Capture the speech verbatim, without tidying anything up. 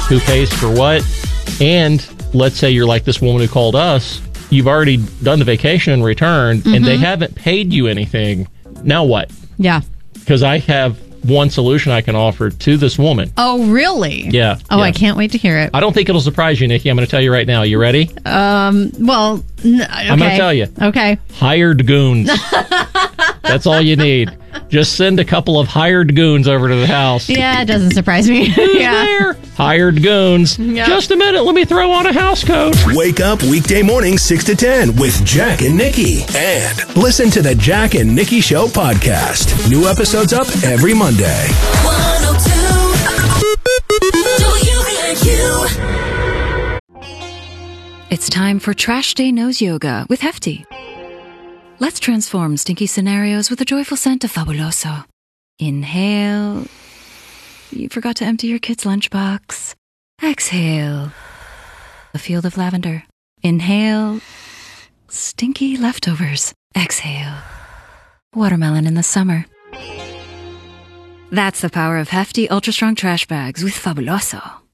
who pays for what. And let's say you're like this woman who called us. You've already done the vacation and returned, mm-hmm. and they haven't paid you anything. Now what? Yeah. Because I have one solution I can offer to this woman. Oh, really? Yeah. Oh, yeah. I can't wait to hear it. I don't think it'll surprise you, Nikki. I'm going to tell you right now. You ready? Um. Well, n- okay. I'm going to tell you. Okay. Hired goons. That's all you need. Just send a couple of hired goons over to the house. Yeah, it doesn't surprise me. yeah. There. Hired goons. Yep. Just a minute. Let me throw on a house coat. Wake up weekday morning six to ten with Jack and Nikki. And listen to the Jack and Nikki Show podcast. New episodes up every Monday. one oh two W A Q. It's time for Trash Day Nose Yoga with Hefty. Let's transform stinky scenarios with the joyful scent of Fabuloso. Inhale. You forgot to empty your kid's lunchbox. Exhale. A field of lavender. Inhale. Stinky leftovers. Exhale. Watermelon in the summer. That's the power of Hefty Ultra Strong Trash Bags with Fabuloso.